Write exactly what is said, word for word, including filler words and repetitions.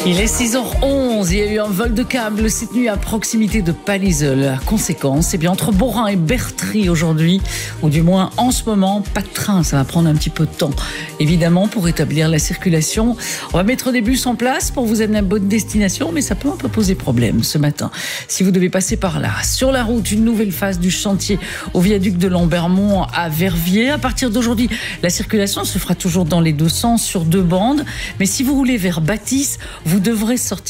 Il est six heures onze, il y a eu un vol de câble cette nuit à proximité de Palaiseau. La conséquence, c'est bien entre Borin et Bertry aujourd'hui, ou du moins en ce moment, pas de train, ça va prendre un petit peu de temps. Évidemment, pour établir la circulation, on va mettre des bus en place pour vous amener à bonne destination, mais ça peut un peu poser problème ce matin. Si vous devez passer par là, sur la route, une nouvelle phase du chantier au viaduc de Lambermont à Verviers. À partir d'aujourd'hui, la circulation se fera toujours dans les deux sens sur deux bandes, mais si vous roulez vers Bâtisse, vous devrez sortir